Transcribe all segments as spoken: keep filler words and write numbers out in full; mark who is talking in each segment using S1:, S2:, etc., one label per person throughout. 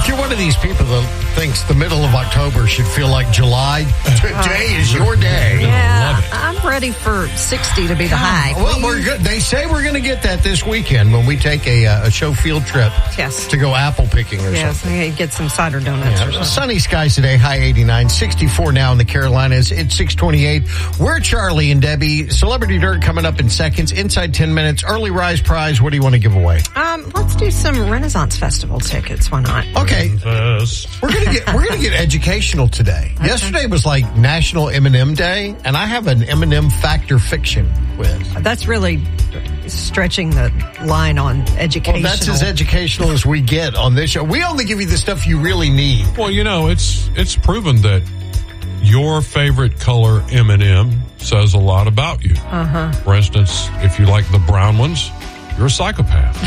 S1: If you're one of these people that thinks the middle of October should feel like July, today is your day.
S2: Yeah, I'm ready for sixty to be the high.
S1: Well, we're good. They say we're going to get that this weekend when we take a, uh, a show field trip
S2: Yes.
S1: to go apple picking or
S2: Yes,
S1: something.
S2: I get some cider donuts
S1: Yeah.
S2: or something.
S1: Sunny skies today, high eighty-nine, sixty-four now in the Carolinas. It's six twenty-eight. We're Charlie and Debbie. Celebrity Dirt coming up in seconds. Inside ten minutes. Early Rise Prize. What do you want to give away?
S2: Um, let's do some Renaissance Festival tickets. Why not?
S1: Okay. We're gonna get we're gonna get educational today. Okay. Yesterday was like National M and M Day, and I have an M and M Fact or Fiction quiz.
S2: That's really stretching the line on educational.
S1: Well, that's as educational as we get on this show. We only give you the stuff you really need.
S3: Well, you know, it's it's proven that your favorite color M and M says a lot about you.
S2: Uh-huh.
S3: For instance, if you like the brown ones, you're a psychopath.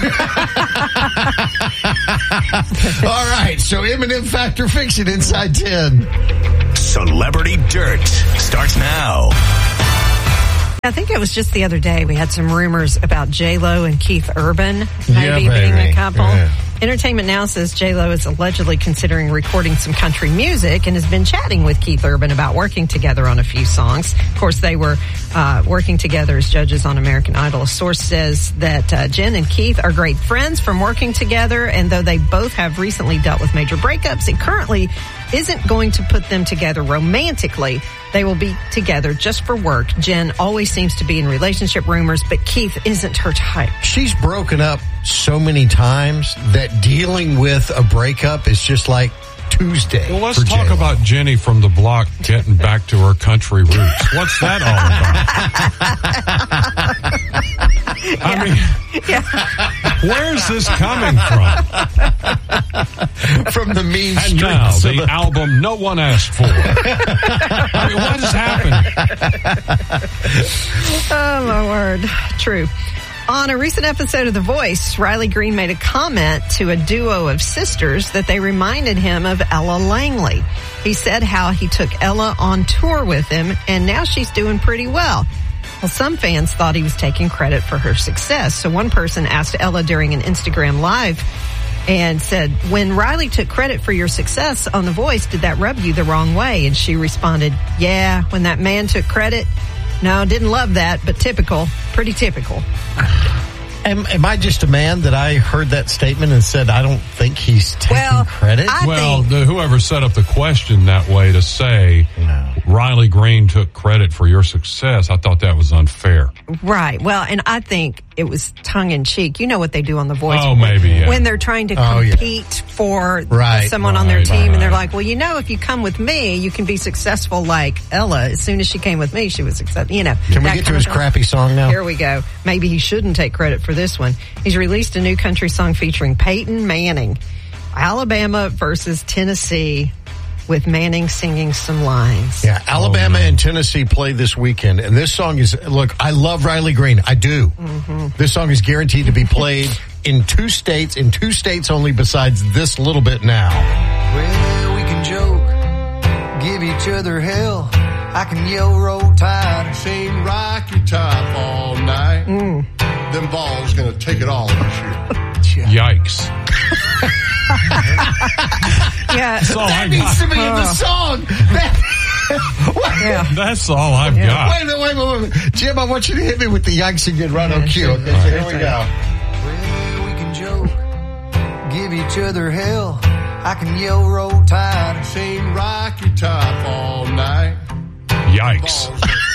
S1: All right, so M and M Fact or Fiction inside ten.
S4: Celebrity Dirt starts now.
S2: I think it was just the other day we had some rumors about J-Lo and Keith Urban
S1: Yeah,
S2: maybe being
S1: baby.
S2: a couple.
S1: Yeah.
S2: Entertainment Now says J-Lo is allegedly considering recording some country music and has been chatting with Keith Urban about working together on a few songs. Of course, they were uh, working together as judges on American Idol. A source says that uh, Jen and Keith are great friends from working together, and though they both have recently dealt with major breakups, it currently isn't going to put them together romantically. They will be together just for work. Jen always seems to be in relationship rumors, but Keith isn't her type.
S1: She's broken up so many times that dealing with a breakup is just like Tuesday.
S3: Well, let's
S1: for
S3: talk
S1: J-Lo.
S3: about Jenny from the block getting back to her country roots. What's that all about? I mean, where's this coming from?
S1: From the mean
S3: And now,
S1: streets.
S3: the
S1: of the-
S3: album no one asked for. I mean, what has happened?
S2: Oh, my word. True. On a recent episode of The Voice, Riley Green made a comment to a duo of sisters that they reminded him of Ella Langley. He said how he took Ella on tour with him, and now she's doing pretty well. Well, some fans thought he was taking credit for her success. So one person asked Ella during an Instagram Live and said, when Riley took credit for your success on The Voice, did that rub you the wrong way? And she responded, yeah, when that man took credit, no, didn't love that, but typical, pretty typical.
S1: Am, am I just a man that I heard that statement and said, I don't think he's taking
S2: Well,
S1: credit?
S2: I
S3: Well,
S2: think-
S3: the, whoever set up the question that way to say
S1: No.
S3: Riley Green took credit for your success, I thought that was unfair.
S2: Right. Well, and I think it was tongue in cheek. You know what they do on The Voice.
S3: Oh, maybe, yeah.
S2: When they're trying to
S1: Oh, yeah.
S2: compete for
S1: Right,
S2: someone on their
S3: right,
S2: team, and they're
S3: right.
S2: like, well, you know, if you come with me, you can be successful like Ella. As soon as she came with me, she was successful. You know.
S1: Can we
S2: that
S1: get to
S2: kind
S1: his
S2: of thing.
S1: crappy song now?
S2: Here we go. Maybe he shouldn't take credit for this one. He's released a new country song featuring Peyton Manning. Alabama versus Tennessee, with Manning singing some lines.
S1: Yeah, Alabama
S3: Oh, no.
S1: and Tennessee play this weekend, and this song is, look, I love Riley Green. I do.
S2: Mm-hmm.
S1: This song is guaranteed to be played in two states, in two states only besides this little bit now.
S5: Well, we can joke, give each other hell. I can yell roll tide,
S6: Sing rock your top all night.
S2: Mm.
S6: Them balls gonna take it all this year.
S3: Yikes.
S2: Yeah.
S3: That's all I
S1: That needs to
S3: got.
S1: be in the song. That, Wait,
S2: Yeah.
S3: That's all I've
S2: Yeah.
S3: got.
S1: wait a minute, wait a minute, wait a minute. Jim, I want you to hit me with the yikes again right on
S2: Yeah,
S1: cue.
S2: sure.
S1: Okay, so here we go.
S5: well, we can joke, give each other hell. I can yell roll tide,
S6: Sing rock your top all night.
S3: Yikes.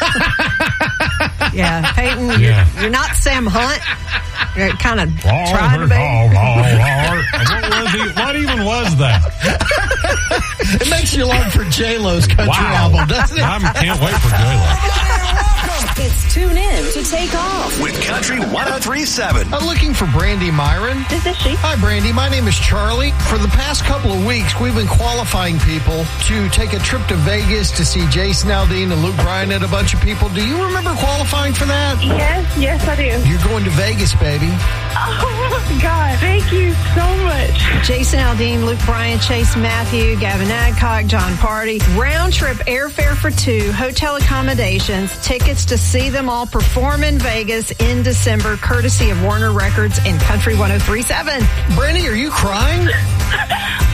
S2: Yeah, Peyton,
S3: Yeah.
S2: You're, you're not Sam Hunt. You're kind of trying to be.
S3: what, was he, what even was that?
S1: It makes you long for J-Lo's country
S3: Wow.
S1: album, doesn't it?
S3: I can't wait for J-Lo.
S7: It's Tune In to Take Off.
S4: With Country one oh three point seven.
S1: I'm looking for Brandy Myron.
S7: This is she.
S1: Hi, Brandy. My name is Charlie. For the past couple of weeks, we've been qualifying people to take a trip to Vegas to see Jason Aldean and Luke Bryan and a bunch of people. Do you remember qualifying for that?
S8: Yes, yes, I do.
S1: You're going to Vegas, baby.
S8: Oh, my God. Thank you so much.
S2: Jason Aldean, Luke Bryan, Chase Matthew, Gavin Adcock, John Party. Round trip airfare for two, hotel accommodations, tickets to see them all perform in Vegas in December, courtesy of Warner Records and Country one oh three point seven.
S1: Brandy, are you crying?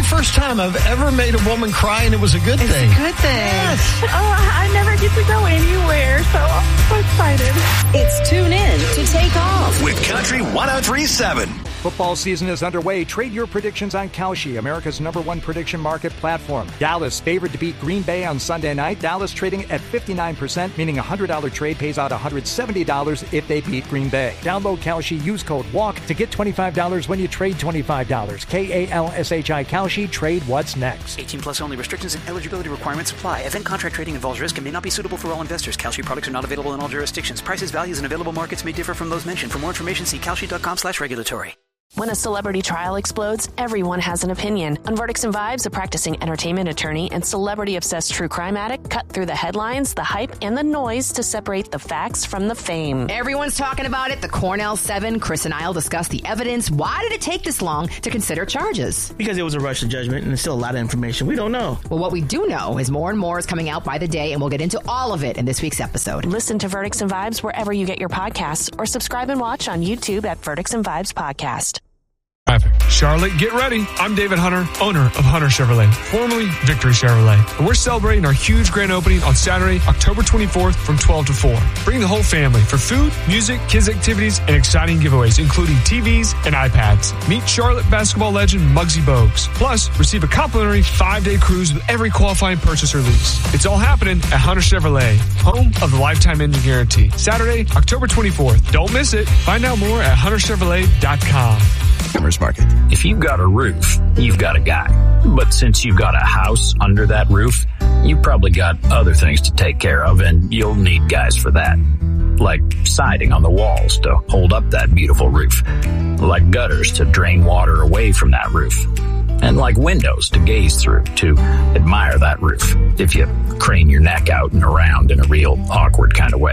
S1: first time I've ever made a woman cry, and it was a good
S2: It's
S1: thing.
S2: a good thing.
S1: Yes.
S8: Oh, I never get to go anywhere, so I'm so excited.
S7: It's Tune In to Take Off.
S4: With Country ten thirty-seven.
S9: Football season is underway. Trade your predictions on Kalshi, America's number one prediction market platform. Dallas favored to beat Green Bay on Sunday night. Dallas trading at fifty-nine percent, meaning a one hundred dollars trade pays out one hundred seventy dollars if they beat Green Bay. Download Kalshi, use code WALK to get twenty-five dollars when you trade twenty-five dollars. K A L S H I Kalshi, trade what's next.
S10: eighteen plus only. Restrictions and eligibility requirements apply. Event contract trading involves risk and may not be suitable for all investors. Kalshi products are not available in all jurisdictions. Prices, values, and available markets may differ from those mentioned. For more information, see kalshi.com slash regulatory.
S11: When a celebrity trial explodes, everyone has an opinion. On Verdicts and Vibes, a practicing entertainment attorney and celebrity-obsessed true crime addict cut through the headlines, the hype, and the noise to separate the facts from the fame.
S12: Everyone's talking about it. The Cornell Seven, Chris and I'll discuss the evidence. Why did it take this long to consider charges?
S13: Because it was a rush to judgment, and there's still a lot of information we don't know.
S12: Well, what we do know is more and more is coming out by the day, and we'll get into all of it in this week's episode.
S11: Listen to Verdicts and Vibes wherever you get your podcasts, or subscribe and watch on YouTube at Verdicts and Vibes Podcast.
S14: Charlotte, get ready. I'm David Hunter, owner of Hunter Chevrolet, formerly Victory Chevrolet. And we're celebrating our huge grand opening on Saturday, October twenty-fourth from twelve to four. Bring the whole family for food, music, kids activities, and exciting giveaways, including T Vs and iPads. Meet Charlotte basketball legend Muggsy Bogues. Plus, receive a complimentary five-day cruise with every qualifying purchase or lease. It's all happening at Hunter Chevrolet, home of the Lifetime Engine Guarantee. Saturday, October twenty-fourth. Don't miss it. Find out more at hunter chevrolet dot com.
S15: Farmers Market. If you've got a roof, you've got a guy. But since you've got a house under that roof, you've probably got other things to take care of, and you'll need guys for that. Like siding on the walls to hold up that beautiful roof. Like gutters to drain water away from that roof. And like windows to gaze through to admire that roof if you crane your neck out and around in a real awkward kind of way.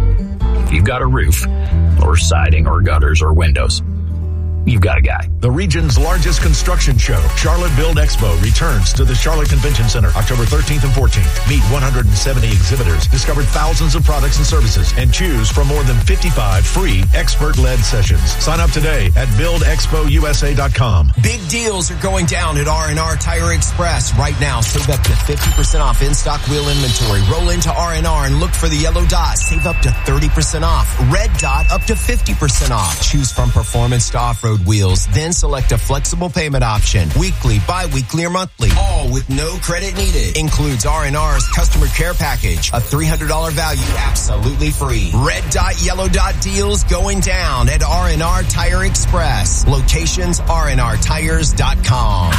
S15: If you've got a roof, or siding, or gutters, or windows, you've got a guy.
S16: The region's largest construction show, Charlotte Build Expo, returns to the Charlotte Convention Center October thirteenth and fourteenth. Meet one hundred seventy exhibitors, discover thousands of products and services, and choose from more than fifty-five free expert-led sessions. Sign up today at build expo u s a dot com.
S17: Big deals are going down at R and R Tire Express. Right now, save up to fifty percent off in-stock wheel inventory. Roll into R and R and look for the yellow dot. Save up to thirty percent off. Red dot up to fifty percent off. Choose from performance to off-road wheels, then select a flexible payment option, weekly, bi-weekly, or monthly, all with no credit needed. Includes R and R's customer care package, a three hundred dollars value, absolutely free. Red dot, yellow dot deals going down at R and R Tire Express. Locations R and R tires dot com.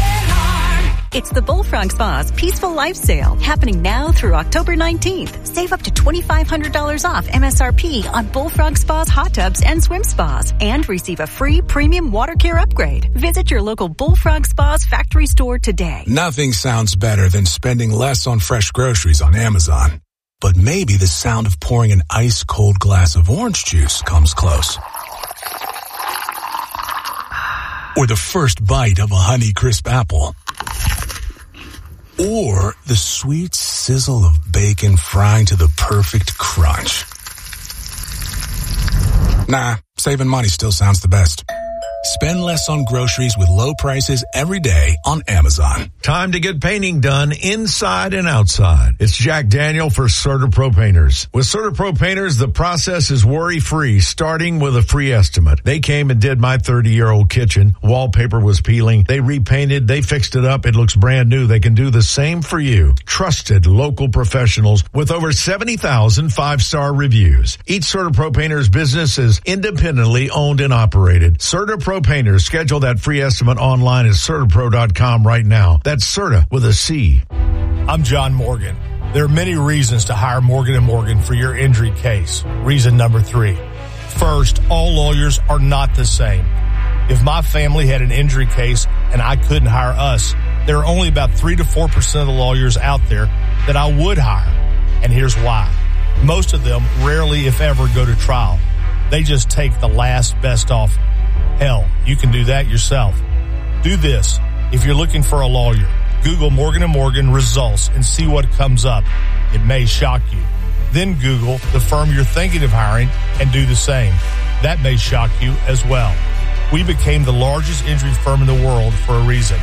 S18: It's the Bullfrog Spa's Peaceful Life Sale, happening now through October nineteenth. Save up to twenty-five hundred dollars off M S R P on Bullfrog Spa's hot tubs and swim spas, and receive a free premium water care upgrade. Visit your local Bullfrog Spa's factory store today.
S19: Nothing sounds better than spending less on fresh groceries on Amazon. But maybe the sound of pouring an ice-cold glass of orange juice comes close. Or the first bite of a Honeycrisp apple. Or the sweet sizzle of bacon frying to the perfect crunch. Nah, saving money still sounds the best. Spend less on groceries with low prices every day on Amazon.
S16: Time to get painting done inside and outside. It's Jack Daniel for CertaPro Painters. With CertaPro Painters, the process is worry-free, starting with a free estimate. They came and did my thirty-year-old kitchen. Wallpaper was peeling. They repainted. They fixed it up. It looks brand new. They can do the same for you. Trusted local professionals with over seventy thousand five-star reviews. Each CertaPro Painters business is independently owned and operated. CertaPro Painters. Schedule that free estimate online at Certapro dot com right now. That's Certa with a C.
S20: I'm John Morgan. There are many reasons to hire Morgan and Morgan for your injury case. Reason number three. First, all lawyers are not the same. If my family had an injury case and I couldn't hire us, there are only about three to four percent of the lawyers out there that I would hire. And here's why. Most of them rarely, if ever, go to trial. They just take the last best offer. Hell, you can do that yourself. Do this. If you're looking for a lawyer, Google Morgan and Morgan results and see what comes up. It may shock you. Then Google the firm you're thinking of hiring and do the same. That may shock you as well. We became the largest injury firm in the world for a reason.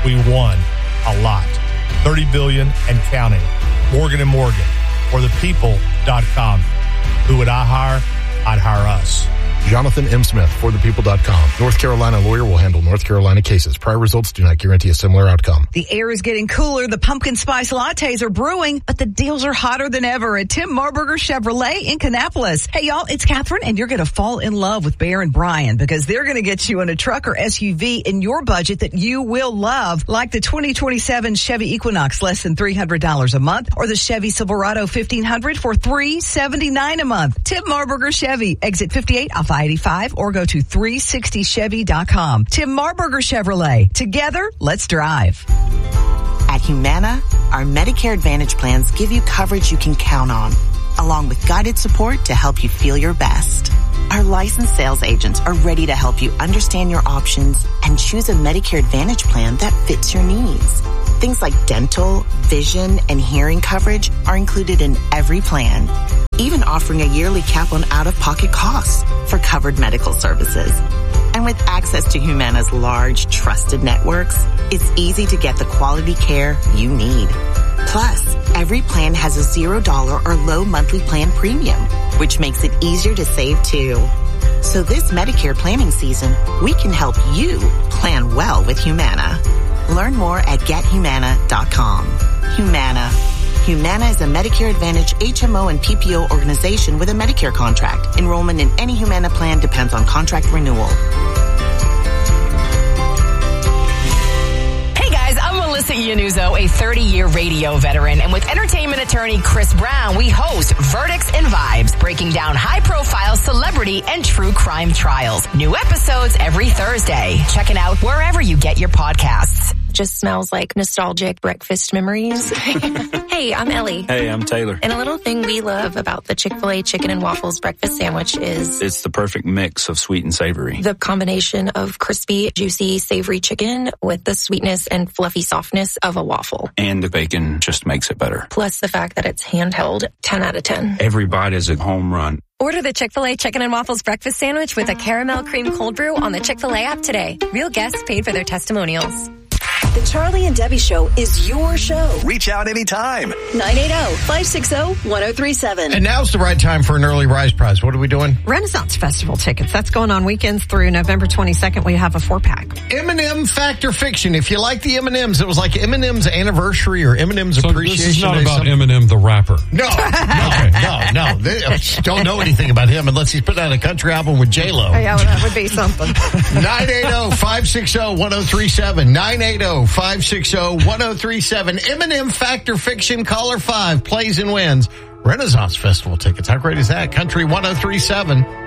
S20: we won a lot. thirty billion dollars and counting. Morgan and Morgan, or the people dot com. Who would I hire? I'd hire us.
S21: Jonathan M. Smith, for the people dot com. North Carolina lawyer will handle North Carolina cases. Prior results do not guarantee a similar outcome.
S22: The air is getting cooler. The pumpkin spice lattes are brewing, but the deals are hotter than ever at Tim Marburger Chevrolet in Kannapolis. Hey, y'all, it's Catherine, and you're going to fall in love with Bear and Brian because they're going to get you in a truck or S U V in your budget that you will love, like the twenty twenty-seven Chevy Equinox, less than three hundred dollars a month, or the Chevy Silverado fifteen hundred for three hundred seventy-nine dollars a month. Tim Marburger Chevy, exit fifty-eight off I eighty-five, or go to three sixty chevy dot com. Tim Marburger Chevrolet. Together, let's drive.
S23: At Humana, our Medicare Advantage plans give you coverage you can count on, along with guided support to help you feel your best. Our licensed sales agents are ready to help you understand your options and choose a Medicare Advantage plan that fits your needs. Things like dental, vision, and hearing coverage are included in every plan, even offering a yearly cap on out-of-pocket costs for covered medical services. And with access to Humana's large, trusted networks, it's easy to get the quality care you need. Plus, every plan has a zero dollar or low monthly plan premium, which makes it easier to save too. So this Medicare planning season, we can help you plan well with Humana. Learn more at get humana dot com. Humana. Humana is a Medicare Advantage H M O and P P O organization with a Medicare contract. Enrollment in any Humana plan depends on contract renewal.
S12: Hey guys, I'm Melissa Iannuzzo, a thirty-year radio veteran, and with entertainment attorney Chris Brown, we host Verdicts and Vibes, breaking down high-profile celebrity and true crime trials. New episodes every Thursday. Check it out wherever you get your podcasts.
S24: Just smells like nostalgic breakfast memories. Hey, I'm Ellie.
S15: Hey, I'm Taylor.
S24: And a little thing we love about the Chick-fil-A chicken and waffles breakfast sandwich is
S15: it's the perfect mix of sweet and savory.
S24: The combination of crispy, juicy, savory chicken with the sweetness and fluffy softness of a waffle.
S15: And the bacon just makes it better.
S24: Plus the fact that it's handheld, ten out of ten.
S15: Every bite is a home run.
S24: Order the Chick-fil-A chicken and waffles breakfast sandwich with a caramel cream cold brew on the Chick-fil-A app today. Real guests paid for their testimonials.
S7: The Charlie and Debbie Show is your show.
S4: Reach out anytime.
S7: nine eight zero, five six zero, one zero three seven.
S1: And now's the right time for an early rise prize. What are we doing?
S2: Renaissance Festival tickets. That's going on weekends through November twenty-second. We have a four-pack.
S1: M and M Fact or Fiction. If you like the M and M's, it was like Eminem's anniversary or Eminem's
S3: so
S1: appreciation.
S3: This is not
S1: Day,
S3: about
S1: something.
S3: Eminem the rapper.
S1: No, no, no, no. They don't know anything about him unless he's put out a country album with J-Lo.
S2: Oh, yeah, well, that would be something.
S1: nine eight zero, five six zero, one zero three seven. nine eight zero, five six zero, one zero three seven. Eminem Fact or Fiction. Caller five plays and wins Renaissance Festival tickets. How great is that? Country one zero three seven.